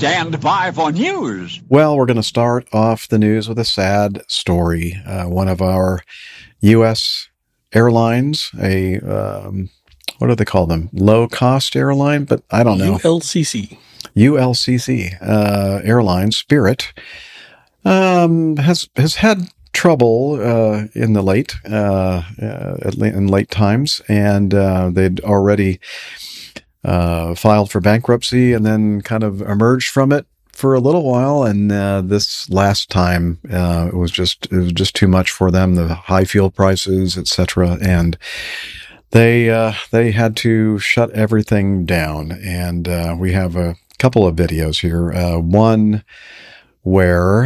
stand by for news. Well, we're going to start off the news with a sad story. One of our U.S. airlines, what do they call them? Low-cost airline, but I don't know. ULCC Airlines, Spirit, has had trouble in late times, and they'd already filed for bankruptcy and then kind of emerged from it for a little while. And this last time, it was just too much for them, the high fuel prices, etc. And they had to shut everything down. And we have a couple of videos here. One where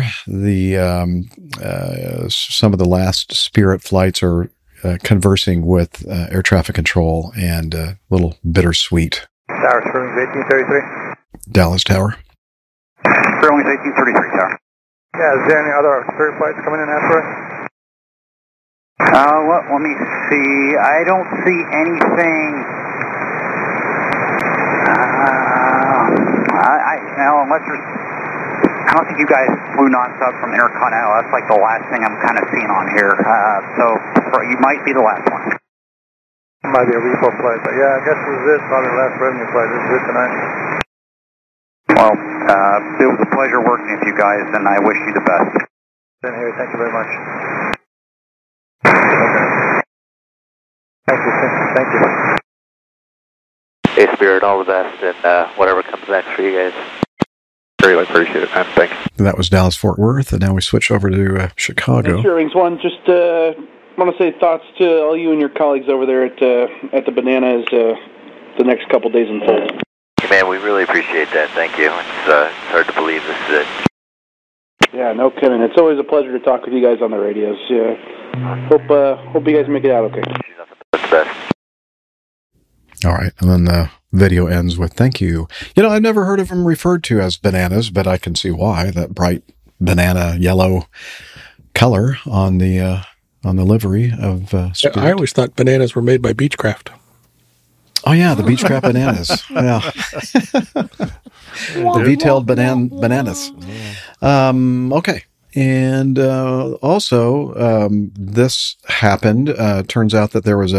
some of the last Spirit flights are conversing with air traffic control, and a little bittersweet. Tower Sterling's 1833. Dallas Tower. Sterling's 1833, Tower. Yeah, is there any other Spirit flights coming in after it? Let me see. I don't see anything. Unless there's. I don't think you guys flew nonstop from Intercontinental. That's like the last thing I'm kind of seeing on here. So you might be the last one. Might be a repo flight, but yeah, I guess this is it. Probably the last revenue flight. This is it tonight. Well, it was a pleasure working with you guys, and I wish you the best. Been here. Thank you very much. Okay. Thank you. Hey, Spirit, all the best, and whatever comes next for you guys. Really appreciate it, man. Thanks. That was Dallas-Fort Worth, and now we switch over to Chicago. Sterling's one. Just want to say thoughts to all you and your colleagues over there at the Banana as the next couple days unfold. Hey, man, we really appreciate that. Thank you. It's hard to believe this is it. Yeah, no kidding. It's always a pleasure to talk with you guys on the radios. Yeah. Hope you guys make it out okay. That's the best. All right, and then the video ends with "Thank you." I've never heard of them referred to as bananas, but I can see why. That bright banana yellow color on the livery of Spirit. I always thought bananas were made by Beechcraft. Oh yeah, the Beechcraft bananas. Yeah, the detailed bananas. Okay. And also, this happened. Turns out that there was